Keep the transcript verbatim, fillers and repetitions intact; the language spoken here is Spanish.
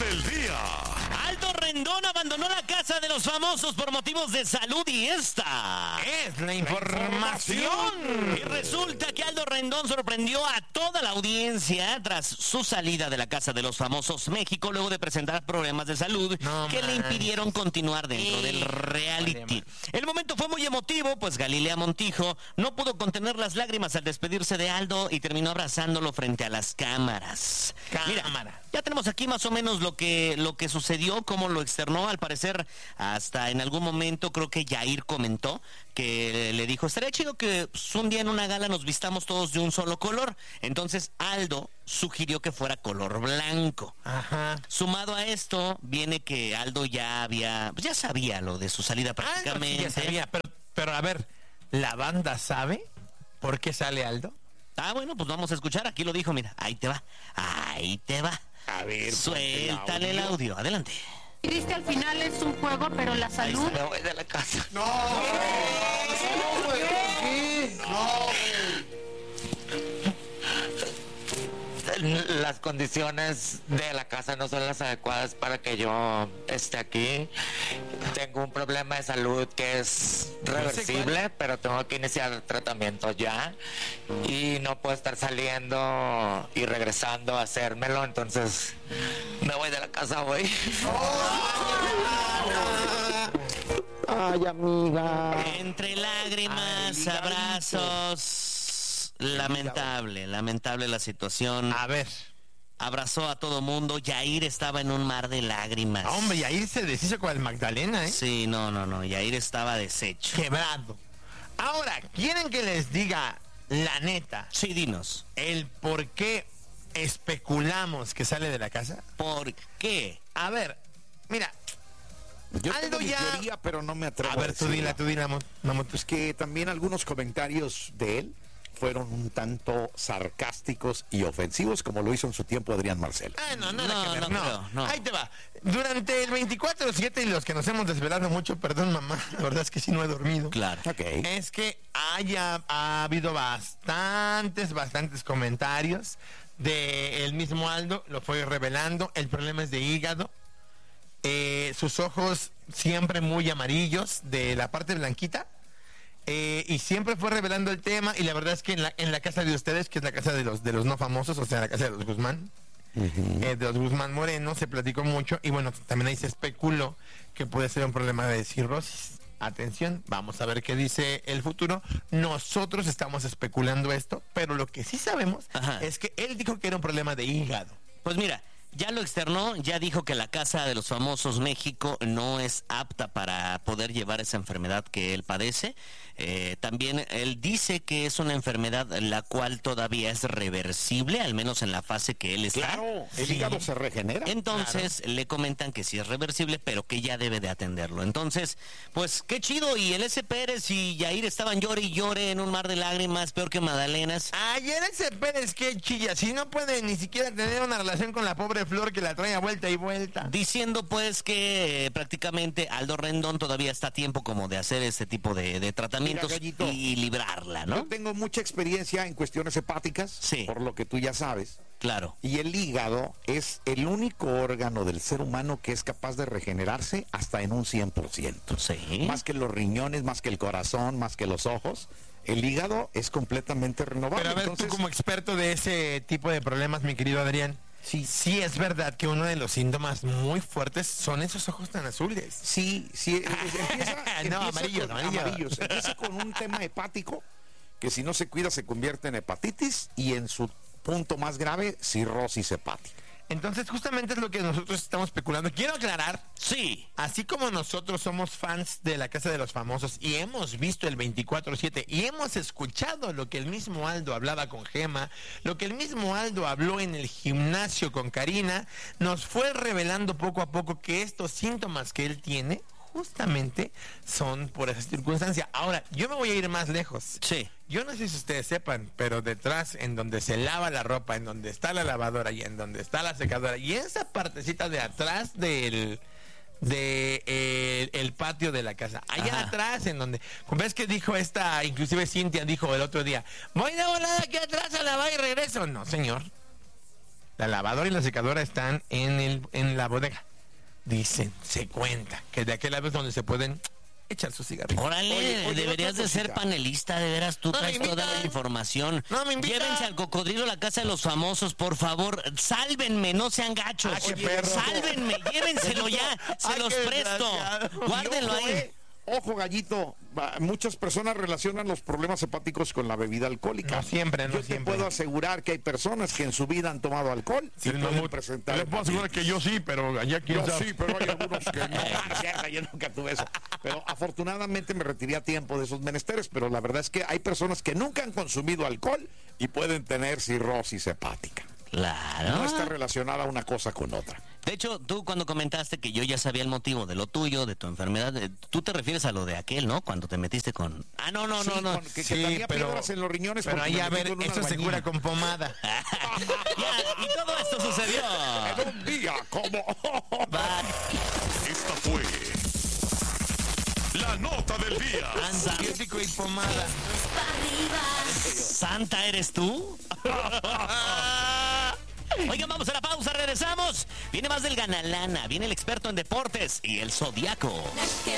del día. Aldo Rendón abandonó la casa de los famosos por motivos de salud y esta es la información. Y resulta que Aldo Rendón sorprendió a toda la audiencia tras su salida de la casa de los famosos México luego de presentar problemas de salud no que man. le impidieron continuar dentro sí. del reality. El momento fue muy emotivo, pues Galilea Montijo no pudo contener las lágrimas al despedirse de Aldo y terminó abrazándolo frente a las cámaras. Cámara. Mira, ya tenemos aquí más o menos lo que, lo que sucedió, cómo lo externó. Al parecer, hasta en algún momento creo que Yair comentó que le dijo, estaría chido que pues, un día en una gala nos vistamos todos de un solo color. Entonces Aldo sugirió que fuera color blanco. Ajá. Sumado a esto, viene que Aldo ya había, pues ya sabía lo de su salida prácticamente. Aldo sí ya sabía, pero, pero a ver, ¿la banda sabe por qué sale Aldo? Ah, bueno, pues vamos a escuchar. Aquí lo dijo, mira, ahí te va, ahí te va. A ver, suéltale el audio. el audio, adelante. Y dice al final es un juego, pero la salud... Me voy de la casa. No, no, güey. No, Las condiciones de la casa no son las adecuadas para que yo esté aquí. Tengo un problema de salud que es reversible, pero tengo que iniciar tratamiento ya. Y no puedo estar saliendo y regresando a hacérmelo, entonces me voy de la casa hoy. Ay, amiga. Entre lágrimas, Ay, abrazos... Lamentable, lamentable la situación. A ver. Abrazó a todo mundo. Yair estaba en un mar de lágrimas. Ah, hombre, Yair se deshizo con el Magdalena, ¿eh? Sí, no, no, no. Yair estaba deshecho. Quebrado. Ahora, ¿quieren que les diga la neta? Sí, dinos. El por qué especulamos que sale de la casa. ¿Por qué? A ver, mira. Yo Aldo tengo mi ya... teoría, pero no me atrevo a ver, a tú dila, tú dila, no, no, Pues que también algunos comentarios de él fueron un tanto sarcásticos y ofensivos, como lo hizo en su tiempo Adrián Marcelo. Ah, no, nada no, que ver, no, no. Creo, no. Ahí te va. Durante el veinticuatro siete y los que nos hemos desvelado mucho, perdón mamá, la verdad es que sí no he dormido. Claro. Okay. Es que haya, ha habido bastantes, bastantes comentarios de el mismo Aldo, lo fue revelando, el problema es de hígado. Eh, sus ojos siempre muy amarillos, de la parte blanquita. Eh, y siempre fue revelando el tema, y la verdad es que en la, en la casa de ustedes, que es la casa de los de los no famosos, o sea, la casa de los Guzmán, uh-huh. eh, de los Guzmán Moreno, se platicó mucho, y bueno, también ahí se especuló que puede ser un problema de cirrosis. Atención, vamos a ver qué dice el futuro. Nosotros estamos especulando esto, pero lo que sí sabemos Ajá. es que él dijo que era un problema de hígado. Pues mira, ya lo externó, ya dijo que la Casa de los Famosos México no es apta para poder llevar esa enfermedad que él padece. Eh, también él dice que es una enfermedad la cual todavía es reversible, al menos en la fase que él está. Claro, el sí. hígado se regenera. Entonces claro. le comentan que sí es reversible, pero que ya debe de atenderlo. Entonces, pues qué chido. Y el S. Pérez y Yair estaban llore y llore en un mar de lágrimas, peor que magdalenas. Ay, el S. Pérez, qué chilla. Si no puede ni siquiera tener una relación con la pobre Flor que la trae a vuelta y vuelta. Diciendo pues que eh, prácticamente Aldo Rendón todavía está a tiempo como de hacer este tipo de, de tratamientos. Mira, Gallito, y librarla, ¿no? Yo tengo mucha experiencia en cuestiones hepáticas, sí. por lo que tú ya sabes. Claro. Y el hígado es el único órgano del ser humano que es capaz de regenerarse hasta en un cien por ciento. Sí. Más que los riñones, más que el corazón, más que los ojos. El hígado es completamente renovable. Pero a ver, Entonces... tú como experto de ese tipo de problemas, mi querido Adrián. Sí, sí es verdad que uno de los síntomas muy fuertes son esos ojos tan azules. Sí, sí. Empieza, no, empieza amarillos, con, amarillos. amarillos. Empieza con un tema hepático que si no se cuida se convierte en hepatitis y en su punto más grave, cirrosis hepática. Entonces, justamente es lo que nosotros estamos especulando. Quiero aclarar, sí, así como nosotros somos fans de la Casa de los Famosos y hemos visto el veinticuatro siete y hemos escuchado lo que el mismo Aldo hablaba con Gema, lo que el mismo Aldo habló en el gimnasio con Karina, nos fue revelando poco a poco que estos síntomas que él tiene justamente son por esa circunstancia. Ahora, yo me voy a ir más lejos. Sí. Yo no sé si ustedes sepan, pero detrás, en donde se lava la ropa, en donde está la lavadora y en donde está la secadora, y esa partecita de atrás del de eh, el patio de la casa, allá Ajá. atrás, en donde, ves que dijo esta, inclusive Cintia dijo el otro día, voy de volada aquí atrás a lavar y regreso. No, señor. La lavadora y la secadora están en, el, en la bodega. Dicen, se cuenta, que de aquel lado es donde se pueden echar sus cigarrillos. Órale, Oye, oye, deberías otra de ser cosita. panelista, de veras, tú No me traes toda invitan. la información. No me invitan. Llévense al cocodrilo a la casa de los famosos, por favor. Sálvenme, no sean gachos. Ah, qué perro. Sálvenme, llévenselo ya, se Ay, los qué presto. desgraciado. Guárdenlo Ojo, ahí. eh, Ojo, gallito, va, muchas personas relacionan los problemas hepáticos con la bebida alcohólica. No siempre, no Yo siempre. te puedo asegurar que hay personas que en su vida han tomado alcohol y Sí, pueden mamut. presentar Les puedo asegurar que yo sí, pero allá quién Yo sabe. sí, pero hay algunos que no. Ah, cierto, yo nunca tuve eso. Pero afortunadamente me retiré a tiempo de esos menesteres, pero la verdad es que hay personas que nunca han consumido alcohol y pueden tener cirrosis hepática. Claro. No está relacionada una cosa con otra. De hecho, tú cuando comentaste que yo ya sabía el motivo de lo tuyo, de tu enfermedad, eh, tú te refieres a lo de aquel, ¿no? Cuando te metiste con... Ah, no, no, Sí, no, no. con- que, que Sí, tenía pero- piedras en los riñones. Pero porque ahí, me a metí ver, con una eso se albañila. cura con pomada. Ya, y todo esto sucedió. En un día como... Esta fue la nota del día. Anda, Antibiótico y pomada. ¿Santa eres tú? Oigan, vamos a la pausa, regresamos. Viene más del Ganalana, viene el experto en deportes y el Zodiaco. Que